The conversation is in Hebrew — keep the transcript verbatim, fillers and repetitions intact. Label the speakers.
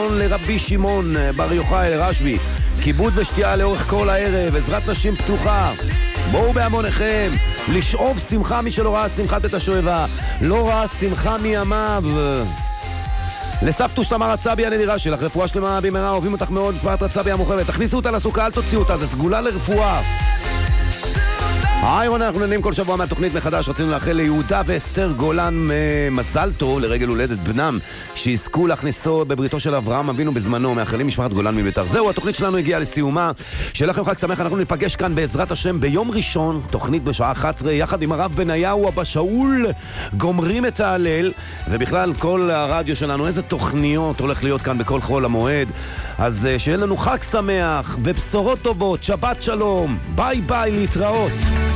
Speaker 1: ראשון לרבי שמעון בר יוחאי רשב"י, כיבוד ושתייה לאורך כל הערב, עזרת נשים פתוחה. בואו בהמוניכם, לשאוב שמחה מי שלא ראה שמחת בית השואבה, לא ראה שמחה מימיו. לסבתוש תמר הצבי הנדירה שלך, רפואה שלמה במהרה, אוהבים אותך מאוד, פרט הצבי המוחרת, תכניסו אותה לסוכה, אל תוציאו אותה, זה סגולה לרפואה. היי רון, אנחנו נהנים כל שבוע מהתוכנית מחדש. רצינו לאחל ליהודה ואסתר גולן מזל טוב לרגל הולדת בנם, שיזכו להכניסו בבריתו של אברהם אבינו בזמנו. מאחלים משפחת גולן מביתר. זהו, התוכנית שלנו הגיעה לסיומה. שיהיה לכם חג שמח. אנחנו ניפגש כאן בעזרת השם ביום ראשון, תוכנית בשעה אחת עשרה, יחד עם הרב בניהו אבא שאול, גומרים את ההלל, ובכלל כל הרדיו שלנו, איזה תוכניות הולך להיות כאן בכל חול המועד. אז שיהיה לנו חג שמח ובשורות טובות, שבת שלום, ביי ביי, להתראות.